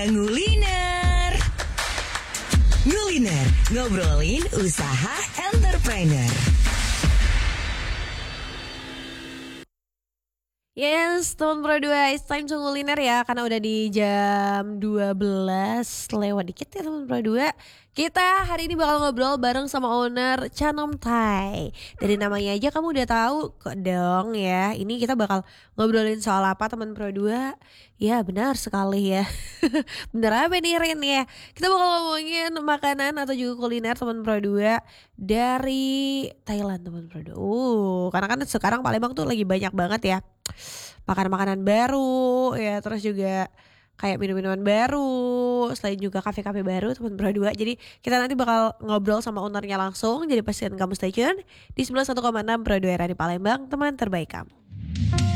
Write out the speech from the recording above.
Nguliner. Nguliner, ngobrolin usaha entrepreneur. Yes, teman Pro 2, it's time to nguliner ya. Karena udah di jam 12 lewat dikit ya teman Pro 2. Kita hari ini bakal ngobrol bareng sama owner Chanom Thai. Dari namanya aja kamu udah tahu kok dong ya. Ini kita bakal ngobrolin soal apa teman Pro 2? Ya benar sekali ya. Bener apa nih Rin ya? Kita bakal ngomongin makanan atau juga kuliner teman Pro 2 dari Thailand teman Pro 2. Karena kan sekarang Palembang tuh lagi banyak banget ya makanan-makanan baru ya, terus juga kayak minum-minuman baru, selain juga kafe-kafe baru teman Pro 2. Jadi kita nanti bakal ngobrol sama ownernya langsung. Jadi pastikan kamu stay tune di 91,6 Pro 2 Radio Palembang, teman terbaik kamu.